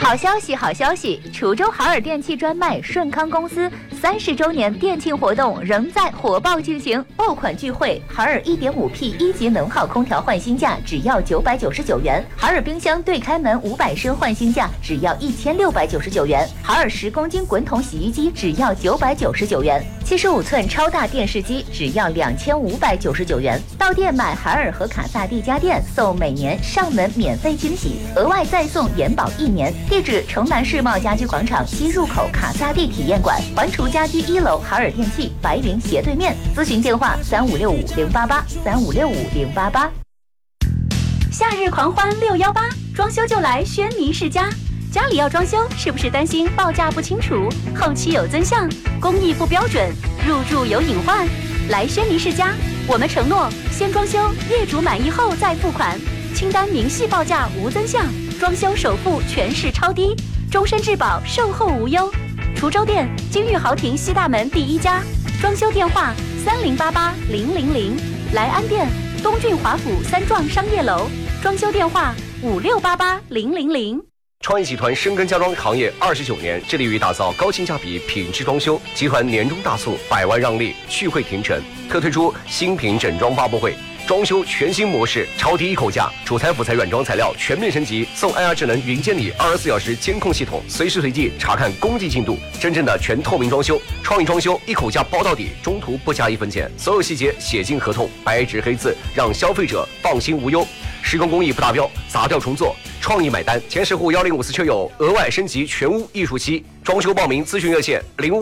好消息，好消息！滁州海尔电器专卖顺康公司30周年店庆活动仍在火爆进行，爆款聚会，海尔 1.5P 1级能耗空调换新价只要999元，海尔冰箱对开门500升换新价只要1699元，海尔10公斤滚筒洗衣机只要999元，75寸超大电视机只要2599元。到店买海尔和卡萨帝家电，送每年上门免费惊喜，额外再送延保1年。地址：城南世贸家居广场西入口卡萨帝体验馆，环厨家居1楼海尔电器白云斜对面。咨询电话3565-088，3565-088。 夏日狂欢618，装修就来轩尼诗家。家里要装修，是不是担心报价不清楚，后期有增项，工艺不标准，入住有隐患？来轩尼诗家，我们承诺先装修，业主满意后再付款，清单明细报价无增项，装修首付全是超低，终身质保，售后无忧。滁州店金玉豪庭西大门第1家，装修电话3088-000，来安店东郡华府3幢商业楼，装修电话5688-000。 创意集团深耕家装行业29年，致力于打造高性价比品质装修。集团年终大促，100万让利，聚会停陈，特推出新品整装发布会。装修全新模式，超低一口价，主材辅材软装材料全面升级，送 AR 智能云监理24小时监控系统，随时随地查看工地进度，真正的全透明装修。创意装修一口价包到底，中途不加1分钱，所有细节写进合同，白纸黑字，让消费者放心无忧。施工工艺不达标，砸掉重做，创意买单。前10户1054车友额外升级全屋艺术漆。装修报名咨询热线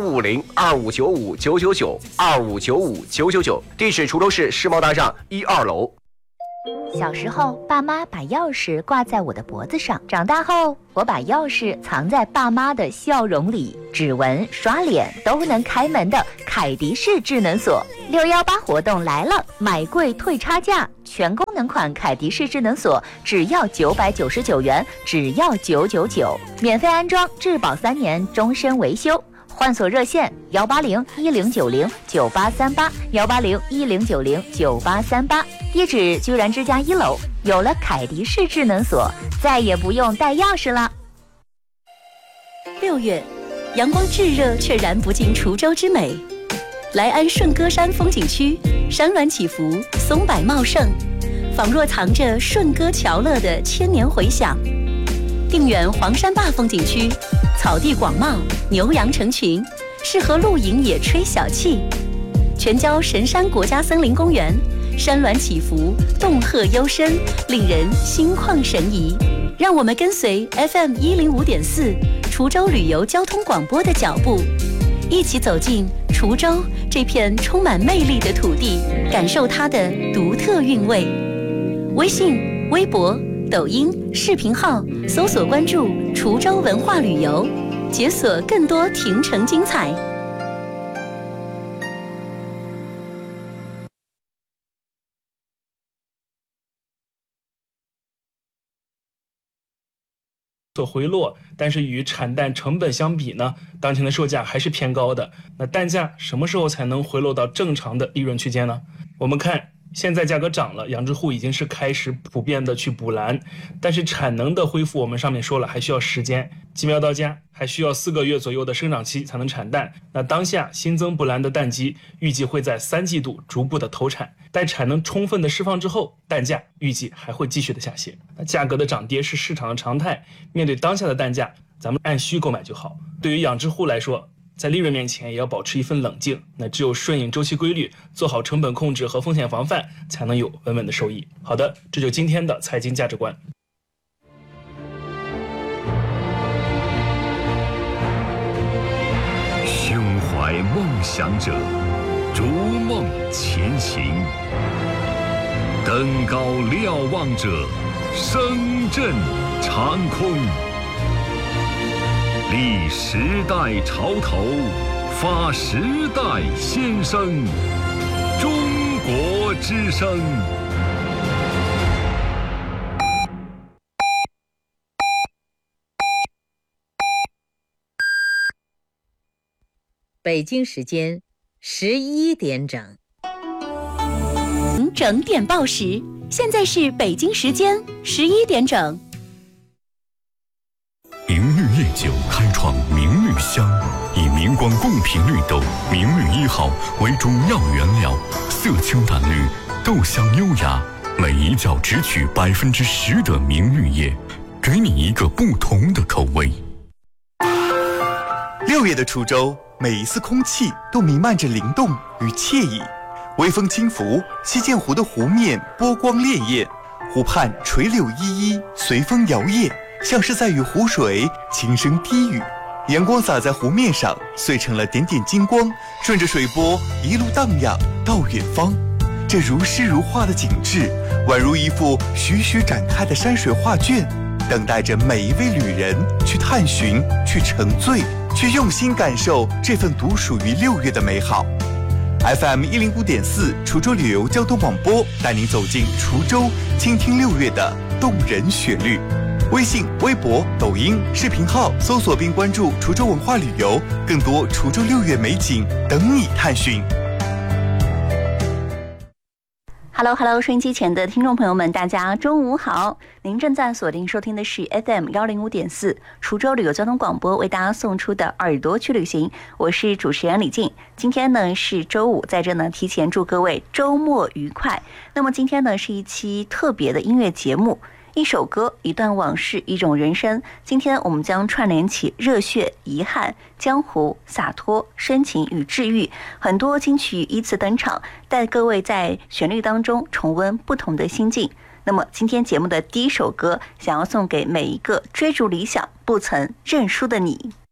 0550-2595-999，2595-999。地址：滁州市世贸大厦1、2楼。 小时候，爸妈把钥匙挂在我的脖子上；长大后，我把钥匙藏在爸妈的笑容里。指纹、刷脸都能开门的凯迪式智能锁，618活动来了，买贵退差价，全功能款凯迪式智能锁只要999元，只要999，免费安装，质保3年，终身维修。换锁热线180-1090-9838，180-1090-9838。地址：居然之家1楼。有了凯迪式智能锁，再也不用带钥匙了。 6月，阳光炙热，却燃不尽滁州之美。来安顺歌山风景区，山峦起伏，松柏茂盛，仿若藏着顺歌桥乐的千年回响。定远黄山坝风景区，草地广袤，牛羊成群，适合露营野炊小憩。全椒神山国家森林公园，山峦起伏，洞壑幽深，令人心旷神怡。让我们跟随 FM105.4 滁州旅游交通广播的脚步，一起走进滁州这片充满魅力的土地，感受它的独特韵味。微信、微博、抖音视频号搜索关注滁州文化旅游，解锁更多亭城精彩。 所回落，但是与产蛋成本相比呢，当前的售价还是偏高的。那蛋价什么时候才能回落到正常的利润区间呢？我们看现在价格涨了，养殖户已经是开始普遍的去补栏，但是产能的恢复我们上面说了还需要时间，鸡苗到家还需要4个月左右的生长期才能产蛋。那当下新增补栏的蛋鸡预计会在3季度逐步的投产，待产能充分的释放之后，蛋价预计还会继续的下跌。那价格的涨跌是市场的常态，面对当下的蛋价，咱们按需购买就好。对于养殖户来说，在利润面前也要保持一份冷静，那只有顺应周期规律，做好成本控制和风险防范，才能有稳稳的收益。好的，这就今天的财经价值观。 胸怀梦想者，逐梦前行；登高瞭望者，声震长空。立时代潮头，发时代先声。中国之声。 北京时间11点整。 整点报时，现在是北京时间11点整。 营运酒开创明绿香，以明光贡品绿豆明绿1号为主要原料，色清淡绿，豆香优雅，每一角只取10%的明绿叶，给你一个不同的口味。 6月的滁州，每一丝空气都弥漫着灵动与惬意。微风轻拂，西涧湖的湖面波光潋滟，湖畔垂柳依依，随风摇曳，像是在与湖水轻声低语。阳光洒在湖面上，碎成了点点金光，顺着水波一路荡漾到远方。这如诗如画的景致，宛如一幅徐徐展开的山水画卷，等待着每一位旅人去探寻，去沉醉，去用心感受这份独属于6月的美好。FM 105.4滁州旅游交通广播带您走进滁州，倾听6月的动人旋律。微信、微博、抖音视频号搜索并关注滁州文化旅游，更多滁州6月美景等你探寻。 Hello， 收音机前的听众朋友们，大家中午好！您正在锁定收听的是 FM 105.4滁州旅游交通广播为大家送出的耳朵去旅行，我是主持人李静。今天呢是周五，在这呢提前祝各位周末愉快。那么今天呢是一期特别的音乐节目。一首歌，一段往事，一种人生。今天我们将串联起热血、遗憾、江湖、洒脱、深情与治愈，很多金曲依次登场，带各位在旋律当中重温不同的心境。那么今天节目的第一首歌，想要送给每一个追逐理想、不曾认输的你。